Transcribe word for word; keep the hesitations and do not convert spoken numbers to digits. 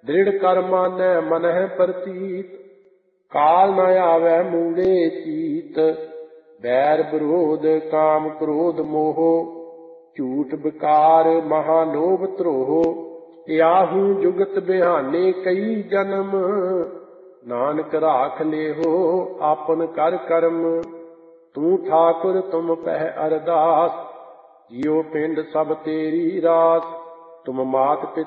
दृढ़ कर मानै मनह प्रतीत। काल न आवे मूले चीत, बैर विरोध काम क्रोध मोह। झूठ विकार महालोभ द्रोह, याहू जुगत बिहाने कई जन्म। नानक राख लेहो आपन कर करम, तू ठाकुर तुम पह अरदास। जियो पिंड सब तेरी रास, तुम मात पिता